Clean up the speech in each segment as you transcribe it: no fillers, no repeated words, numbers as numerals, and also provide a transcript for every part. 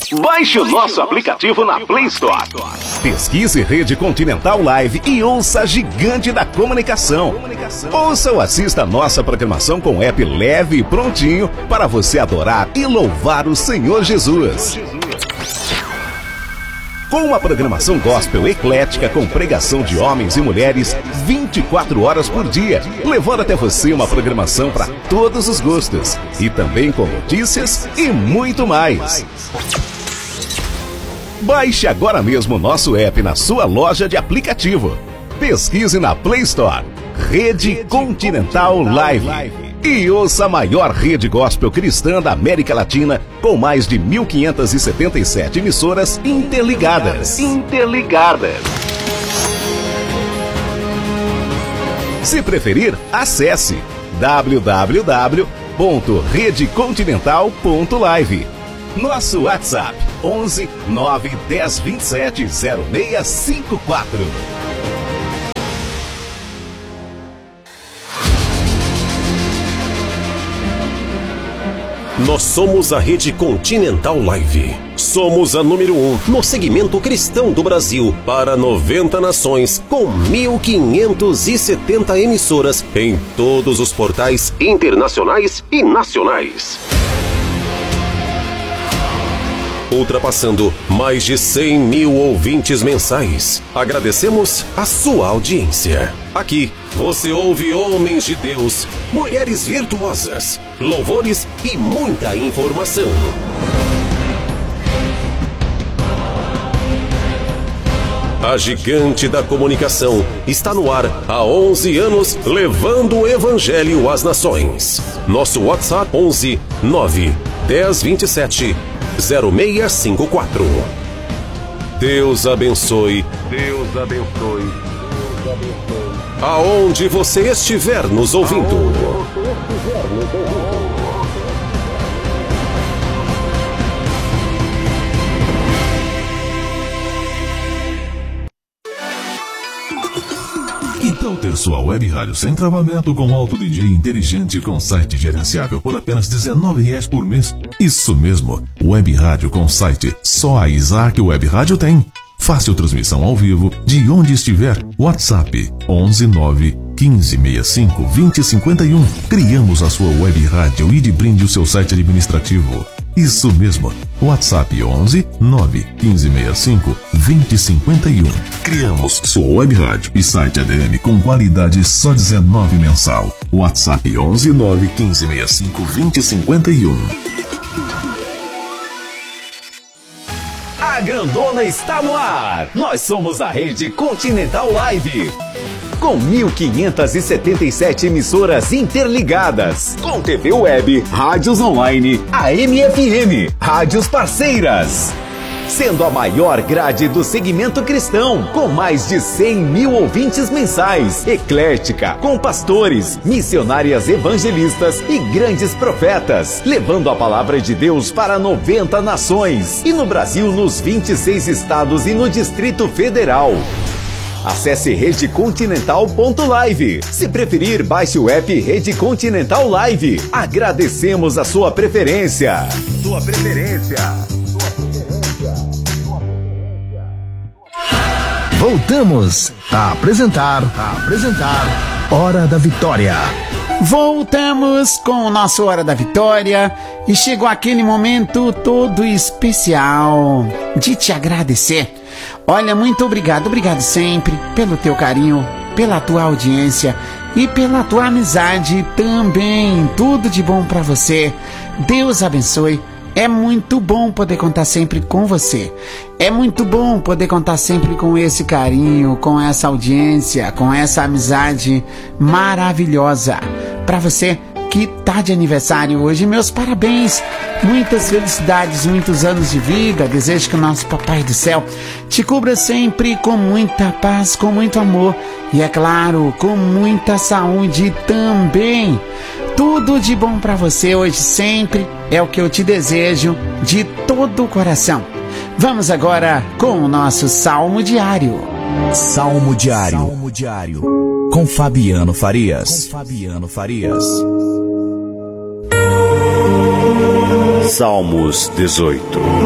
Baixe o nosso aplicativo na Play Store. Pesquise Rede Continental Live e ouça a gigante da comunicação. Ouça ou assista a nossa programação com app leve e prontinho para você adorar e louvar o Senhor Jesus. Com uma programação gospel eclética com pregação de homens e mulheres 24 horas por dia, levando até você uma programação para todos os gostos e também com notícias e muito mais. Baixe agora mesmo o nosso app na sua loja de aplicativo. Pesquise na Play Store Rede Continental Live. E ouça a maior rede gospel cristã da América Latina, com mais de 1.577 emissoras interligadas. Se preferir, acesse www.redecontinental.live. Nosso WhatsApp 11 9 10 27 0654. Nós somos a Rede Continental Live. Somos a número 1 no segmento cristão do Brasil para 90 nações, com 1.570 emissoras em todos os portais internacionais e nacionais. Ultrapassando mais de 100 mil ouvintes mensais. Agradecemos a sua audiência. Aqui você ouve homens de Deus, mulheres virtuosas, louvores e muita informação. A gigante da comunicação está no ar há 11 anos, levando o evangelho às nações. Nosso WhatsApp 11 9 10 27 0654. Deus abençoe. Deus abençoe. Aonde você estiver nos ouvindo. Que tal ter sua web rádio sem travamento, com alto DJ inteligente, com site gerenciável por apenas R$19 por mês? Isso mesmo, web rádio com site. Só a Isaac Web Rádio tem. Fácil transmissão ao vivo, de onde estiver. WhatsApp 11 9 15 65 20 51. Criamos a sua web rádio e de brinde o seu site administrativo. Isso mesmo, WhatsApp 11 9 15 65 20 51. Criamos sua web rádio e site ADM com qualidade só R$19 mensal. WhatsApp 11 9 15 65 20 51. A grandona está no ar. Nós somos a Rede Continental Live. Com 1.577 emissoras interligadas. Com TV web, rádios online, AM e FM, rádios parceiras. Sendo a maior grade do segmento cristão, com mais de 100 mil ouvintes mensais, eclética, com pastores, missionárias evangelistas e grandes profetas, levando a palavra de Deus para 90 nações, e no Brasil nos 26 estados e no Distrito Federal. Acesse redecontinental.live. Se preferir, baixe o app Rede Continental Live. Agradecemos a sua preferência. Voltamos a apresentar Hora da Vitória. Voltamos com o nosso Hora da Vitória e chegou aquele momento todo especial de te agradecer. Olha, muito obrigado sempre pelo teu carinho, pela tua audiência e pela tua amizade também. Tudo de bom pra você. Deus abençoe. É muito bom poder contar sempre com você. É muito bom poder contar sempre com esse carinho, com essa audiência, com essa amizade maravilhosa. Para você que tá de aniversário hoje, meus parabéns. Muitas felicidades, muitos anos de vida. Desejo que o nosso Papai do Céu te cubra sempre com muita paz, com muito amor e, é claro, com muita saúde também. Tudo de bom para você hoje sempre é o que eu te desejo de todo o coração. Vamos agora com o nosso Salmo Diário. Salmo Diário. Com Fabiano Farias. Salmos 18.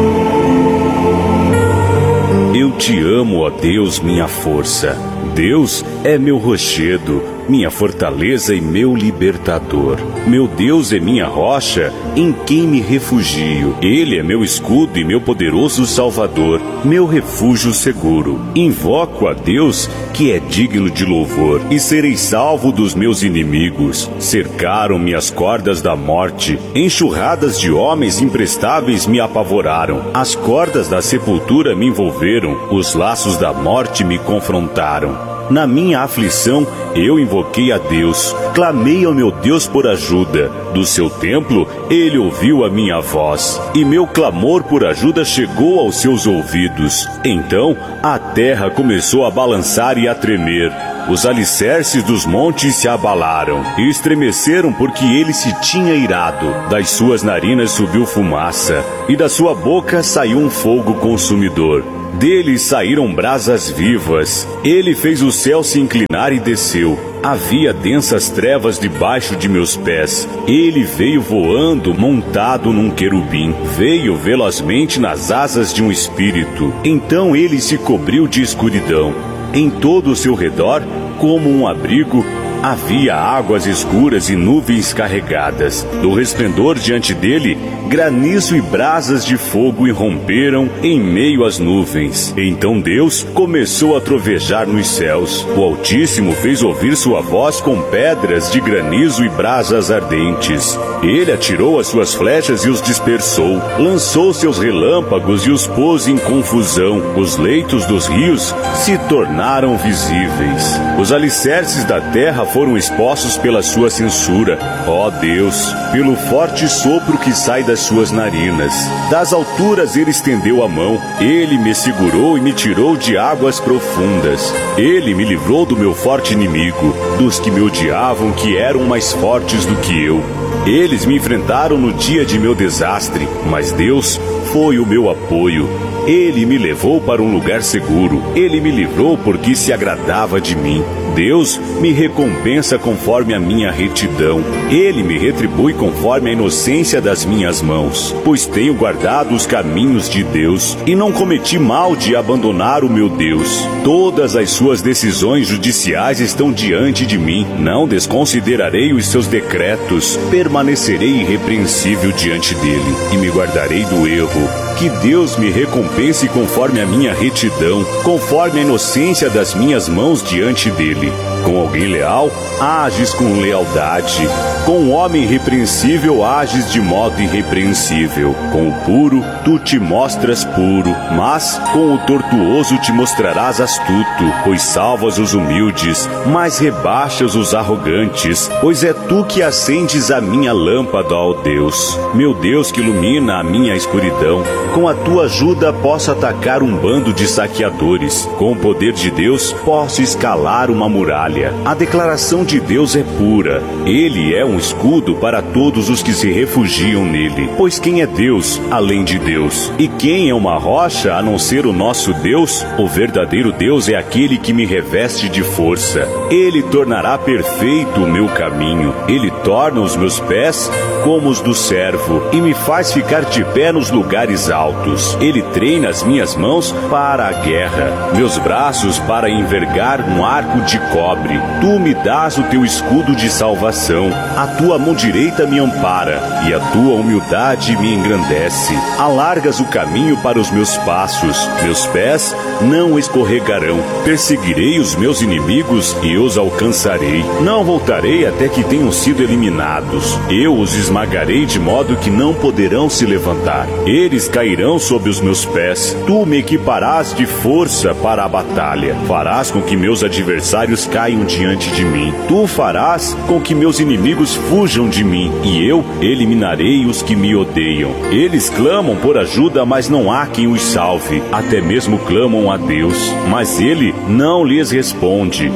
Eu te amo, ó Deus, minha força. Deus é meu rochedo, minha fortaleza e meu libertador. Meu Deus é minha rocha, em quem me refugio. Ele é meu escudo e meu poderoso salvador, meu refúgio seguro. Invoco a Deus, que é digno de louvor, e serei salvo dos meus inimigos. Cercaram-me as cordas da morte, enxurradas de homens imprestáveis me apavoraram. As cordas da sepultura me envolveram, os laços da morte me confrontaram. Na minha aflição, eu invoquei a Deus, clamei ao meu Deus por ajuda. Do seu templo, ele ouviu a minha voz, e meu clamor por ajuda chegou aos seus ouvidos. Então, a terra começou a balançar e a tremer. Os alicerces dos montes se abalaram e estremeceram porque ele se tinha irado. Das suas narinas subiu fumaça, e da sua boca saiu um fogo consumidor. Deles saíram brasas vivas. Ele fez o céu se inclinar e desceu. Havia densas trevas debaixo de meus pés. Ele veio voando, montado num querubim. Veio velozmente nas asas de um espírito. Então ele se cobriu de escuridão. Em todo o seu redor, como um abrigo, havia águas escuras e nuvens carregadas. Do resplendor diante dele, granizo e brasas de fogo irromperam em meio às nuvens. Então Deus começou a trovejar nos céus. O Altíssimo fez ouvir sua voz com pedras de granizo e brasas ardentes. Ele atirou as suas flechas e os dispersou. Lançou seus relâmpagos e os pôs em confusão. Os leitos dos rios se tornaram visíveis. Os alicerces da terra foram expostos pela sua censura. Ó Deus, pelo forte sopro que sai das suas narinas. Das alturas ele estendeu a mão. Ele me segurou e me tirou de águas profundas. Ele me livrou do meu forte inimigo, dos que me odiavam, que eram mais fortes do que eu. Eles me enfrentaram no dia de meu desastre, mas Deus foi o meu apoio. Ele me levou para um lugar seguro. Ele me livrou porque se agradava de mim. Deus me recompensa conforme a minha retidão. Ele me retribui conforme a inocência das minhas mãos. Pois tenho guardado os caminhos de Deus e não cometi mal de abandonar o meu Deus. Todas as suas decisões judiciais estão diante de mim. Não desconsiderarei os seus decretos. Permanecerei irrepreensível diante dele e me guardarei do erro. Que Deus me recompense conforme a minha retidão, conforme a inocência das minhas mãos diante dele. Com alguém leal, ages com lealdade. Com um homem irrepreensível, ages de modo irrepreensível. Com o puro, tu te mostras puro, mas com o tortuoso te mostrarás astuto. Pois salvas os humildes, mas rebaixas os arrogantes. Pois é tu que acendes a minha lâmpada, ó Deus. Meu Deus que ilumina a minha escuridão. Com a tua ajuda posso atacar um bando de saqueadores. Com o poder de Deus posso escalar uma muralha. A declaração de Deus é pura. Ele é um escudo para todos os que se refugiam nele. Pois quem é Deus além de Deus? E quem é uma rocha a não ser o nosso Deus? O verdadeiro Deus é aquele que me reveste de força. Ele tornará perfeito o meu caminho. Ele torna os meus pés como os do servo e me faz ficar de pé nos lugares altos. Ele treina as minhas mãos para a guerra, meus braços para envergar um arco de cobre. Tu me dás o teu escudo de salvação. A tua mão direita me ampara e a tua humildade me engrandece. Alargas o caminho para os meus passos. Meus pés não escorregarão. Perseguirei os meus inimigos e os alcançarei. Não voltarei até que tenham sido eliminados. Eu os esmagarei de modo que não poderão se levantar. Eles cairão sob os meus pés. Tu me equiparás de força para a batalha. Farás com que meus adversários caiam diante de mim. Tu farás com que meus inimigos fujam de mim, e eu eliminarei os que me odeiam. Eles clamam por ajuda, mas não há quem os salve. Até mesmo clamam a Deus, mas ele não lhes responde. Eu os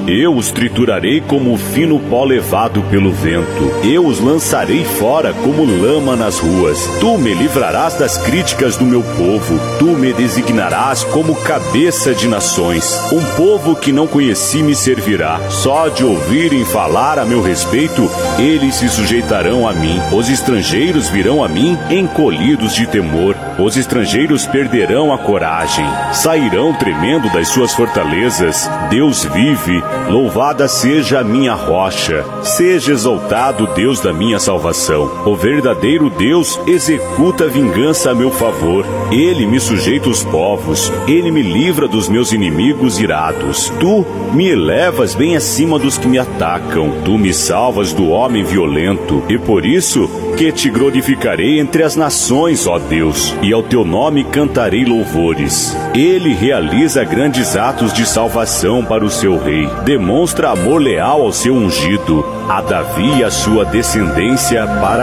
os triturarei como fino pó levado pelo vento. Eu os lançarei fora como lama nas ruas. Tu me livrarás das críticas do meu povo. Tu me designarás como cabeça de nações. Um povo que não conheci me servirá. Só de ouvirem falar a meu respeito, eles se sujeitarão a mim. Os estrangeiros virão a mim encolhidos de temor. Os estrangeiros perderão a coragem. Sairão tremendo das suas fortalezas. Deus vive. Louvada seja a minha rocha. Seja exaltado Deus da minha salvação. O verdadeiro Deus executa vingança a meu favor. Ele me sujeita os povos. Ele me livra dos meus inimigos irados. Tu me elevas bem acima dos que me atacam. Tu me salvas do homem violento. E por isso que te glorificarei entre as nações, ó Deus, e ao teu nome cantarei louvores. Ele realiza grandes atos de salvação para o seu rei. Demonstra amor leal ao seu ungido, a Davi e a sua descendência para